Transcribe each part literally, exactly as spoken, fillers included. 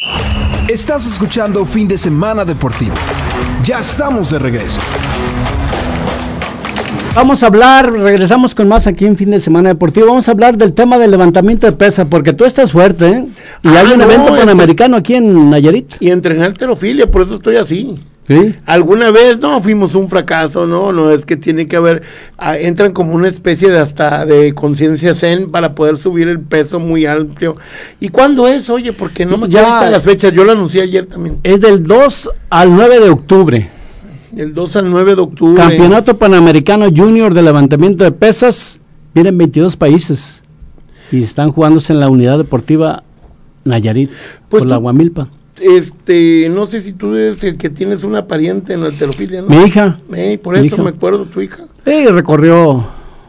Estás escuchando Fin de Semana Deportivo. Ya estamos de regreso. Vamos a hablar, regresamos con más aquí en Fin de Semana Deportivo. Vamos a hablar del tema del levantamiento de pesas, porque tú estás fuerte, ¿eh? Y ah, hay un no, evento panamericano aquí en Nayarit. Y entrené halterofilia, por eso estoy así. ¿Sí? Alguna vez, no, fuimos un fracaso, no, no, es que tiene que haber, ah, entran como una especie de hasta de conciencia zen para poder subir el peso muy amplio. ¿Y cuándo es? Oye, porque no me ya las fechas, yo lo anuncié ayer también. Es del dos al nueve de octubre. Del dos al nueve de octubre. Campeonato Panamericano Junior de levantamiento de pesas, vienen veintidós países y están jugándose en la unidad deportiva Nayarit, pues por tú, la Guamilpa. Este, no sé si tú eres el que tienes una pariente en la halterofilia, ¿no? Mi hija. Eh, por mi eso hija. me acuerdo, tu hija. Sí, recorrió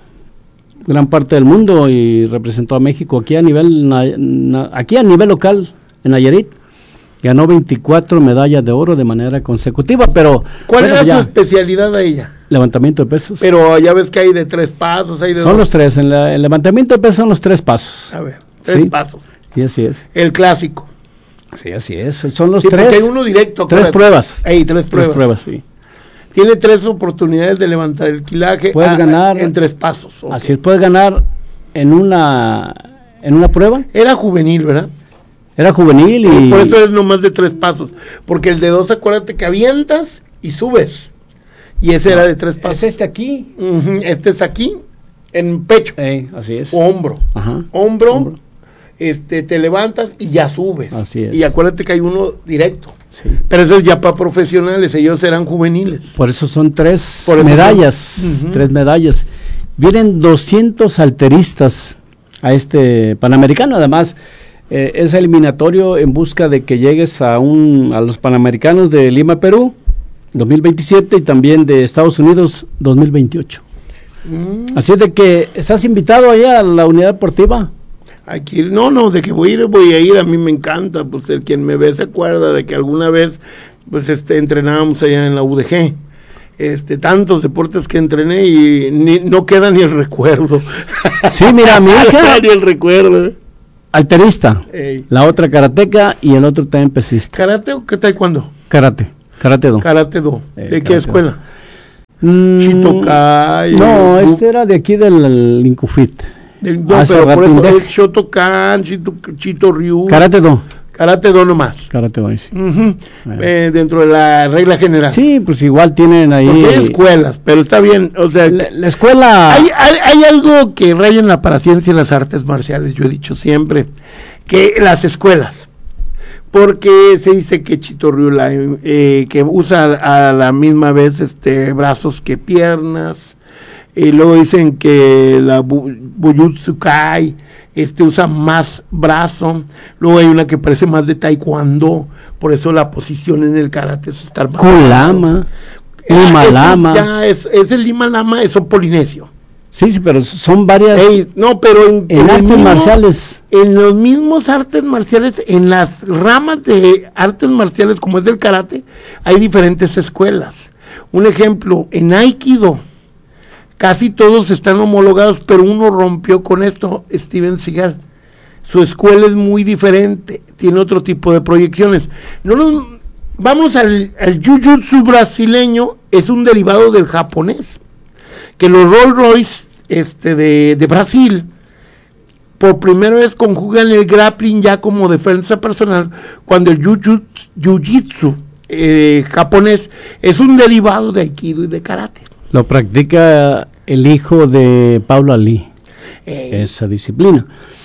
gran parte del mundo y representó a México aquí a nivel na, na, aquí a nivel local en Nayarit. Ganó veinticuatro medallas de oro de manera consecutiva, pero... ¿Cuál bueno, era ya, su especialidad a ella? Levantamiento de pesos. Pero ya ves que hay de tres pasos, hay de Son dos. los tres, en la, el levantamiento de pesos son los tres pasos. A ver, tres ¿sí? pasos. Sí, así es. El clásico. Sí, así es. Son los Sí, tres. porque hay uno directo. Tres acuérdate. pruebas. Ey, tres pruebas. Tres pruebas, sí. Tiene tres oportunidades de levantar el quilaje. Puedes a, ganar en tres pasos. Okay. Así es, puedes ganar en una en una prueba. Era juvenil, ¿verdad? Era juvenil y... Por eso es nomás de tres pasos. Porque el de dos, acuérdate que avientas y subes. Y ese no, era de tres pasos. Es este aquí. Uh-huh. Este es aquí, en pecho. Ey, así es. O hombro. Ajá. Hombro, hombro. Este, te levantas y ya subes. Así es. Y acuérdate que hay uno directo. Sí. Pero eso es ya para profesionales, ellos serán juveniles. Por eso son tres Por eso medallas. son, uh-huh. Tres medallas. Vienen doscientos halteristas a este Panamericano, además... Eh, es eliminatorio en busca de que llegues a un a los Panamericanos de Lima, Perú, dos mil veintisiete y también de Estados Unidos dos mil veintiocho. Mm. Así es de que estás invitado allá a la unidad deportiva. Aquí, no, no, de que voy a ir, voy a ir, a mí me encanta, pues el quien me ve se acuerda de que alguna vez pues este entrenábamos allá en la U D G. Este, tantos deportes que entrené y ni, no queda ni el recuerdo. Sí, mira, mi hija ni el recuerdo. Alterista, Ey. La otra karateca y el otro también pesista. ¿Karate o qué taekwondo? Karate, karate do. Karate do. Eh, ¿De qué karate escuela? Mm, Shitokai. No, el, este era de aquí del Incufit. Del, no, pero por eso es Shotokan, Chito, Chito Ryu. Karate do. Karate do nomás. Karate do, sí. Uh-huh. Eh, dentro de la regla general. Sí, pues igual tienen ahí. Porque hay escuelas, pero está bien, o sea. La, la escuela. Hay, hay, hay algo que raya en la paraciencia y las artes marciales, yo he dicho siempre, que las escuelas. Porque se dice que Chito Ryu, la, eh, que usa a la misma vez este brazos que piernas. Y luego dicen que la bu, Bujutsu Kai este usa más brazo. Luego hay una que parece más de taekwondo, por eso la posición en el karate es estar más. Kulama, Lima Lama. Ya es, es el Lima Lama, eso polinesio. Sí, sí, pero son varias. Ey, no, pero en, en, en artes mismo, marciales. En los mismos artes marciales, en las ramas de artes marciales como es del karate, hay diferentes escuelas. Un ejemplo, en Aikido casi todos están homologados, pero uno rompió con esto, Steven Seagal. Su escuela es muy diferente, tiene otro tipo de proyecciones. No nos, vamos al, al Jiu-Jitsu brasileño, es un derivado del japonés, que los Rolls Royce este, de, de Brasil, por primera vez conjugan el grappling ya como defensa personal, cuando el Jiu-Jitsu, jiu-jitsu eh, japonés es un derivado de Aikido y de Karate. Lo practica el hijo de Pablo Ali, eh. esa disciplina.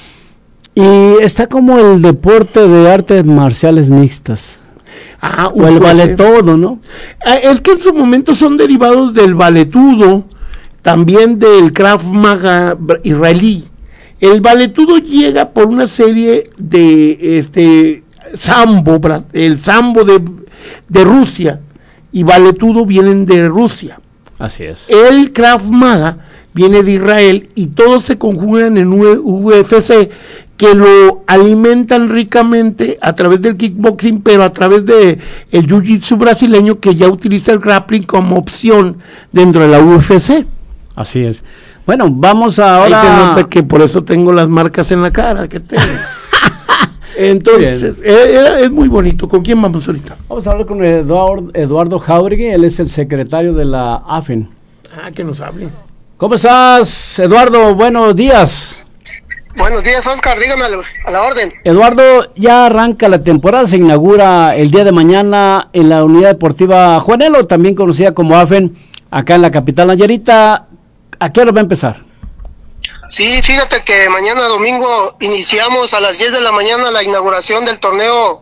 Y está como el deporte de artes marciales mixtas. Ah, o el valetudo, ¿no? Es que en su momento son derivados del valetudo, también del Krav Maga israelí. El valetudo llega por una serie de este sambo, el sambo de, de Rusia, y valetudo vienen de Rusia. Así es. El Krav Maga viene de Israel y todos se conjugan en U F C, que lo alimentan ricamente a través del kickboxing, pero a través de el jiu-jitsu brasileño, que ya utiliza el grappling como opción dentro de la U F C. Así es. Bueno, vamos ahora. Ahí se nota que por eso tengo las marcas en la cara que tengo. Entonces, era, es muy bonito. ¿Con quién vamos ahorita? Vamos a hablar con Eduardo, Eduardo Jauregui, él es el secretario de la A F E N. Ah, que nos hable. ¿Cómo estás, Eduardo? Buenos días. Buenos días, Oscar, dígame a la, a la orden. Eduardo, ya arranca la temporada, se inaugura el día de mañana en la Unidad Deportiva Juanelo, también conocida como A F E N, acá en la capital Nayarita. ¿A qué hora va a empezar? Sí, fíjate que mañana domingo iniciamos a las diez de la mañana la inauguración del torneo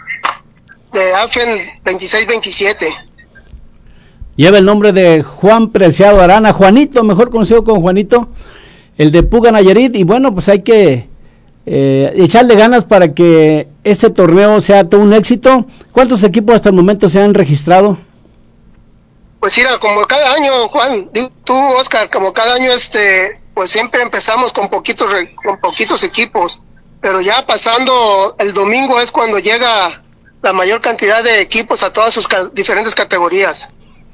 de A F E N veintiséis veintisiete. Lleva el nombre de Juan Preciado Arana, Juanito, mejor conocido como Juanito, el de Puga Nayarit, y bueno, pues hay que eh, echarle ganas para que este torneo sea todo un éxito. ¿Cuántos equipos hasta el momento se han registrado? Pues mira, como cada año, Juan, tú, Oscar, como cada año, este, pues siempre empezamos con poquitos, con poquitos equipos, pero ya pasando el domingo es cuando llega la mayor cantidad de equipos a todas sus ca- diferentes categorías.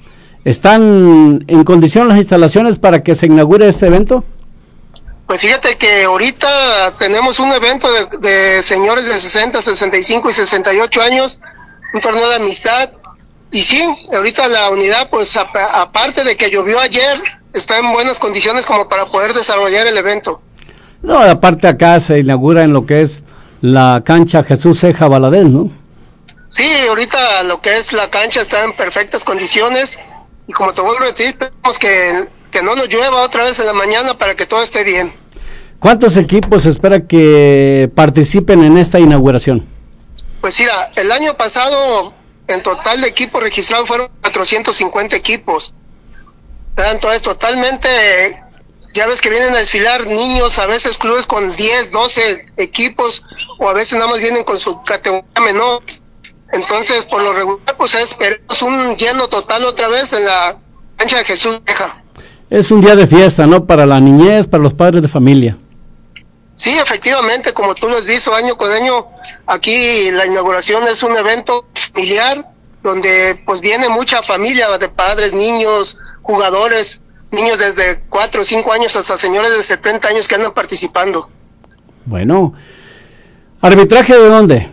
¿Están en condición las instalaciones para que se inaugure este evento? Pues fíjate que ahorita tenemos un evento de, de señores de sesenta, sesenta y cinco y sesenta y ocho años, un torneo de amistad. Y sí, ahorita la unidad, pues a, aparte de que llovió ayer, está en buenas condiciones como para poder desarrollar el evento. No, aparte acá se inaugura en lo que es la cancha Jesús Ceja Valadez, ¿no? Sí, ahorita lo que es la cancha está en perfectas condiciones y como te vuelvo a decir, esperamos que, que no nos llueva otra vez en la mañana para que todo esté bien. ¿Cuántos equipos se espera que participen en esta inauguración? Pues mira, el año pasado en total de equipos registrados fueron cuatrocientos cincuenta equipos. Tanto es totalmente, ya ves que vienen a desfilar niños, a veces clubes con diez, doce equipos, o a veces nada más vienen con su categoría menor. Entonces, por lo regular, pues esperamos un lleno total otra vez en la cancha de Jesús Ceja. Es un día de fiesta, ¿no? Para la niñez, para los padres de familia. Sí, efectivamente, como tú lo has visto año con año, aquí la inauguración es un evento familiar donde pues viene mucha familia de padres, niños, jugadores, niños desde cuatro o cinco años hasta señores de setenta años que andan participando. Bueno, ¿arbitraje de dónde?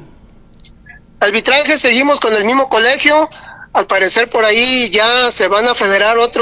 Arbitraje seguimos con el mismo colegio, al parecer por ahí ya se van a federar otros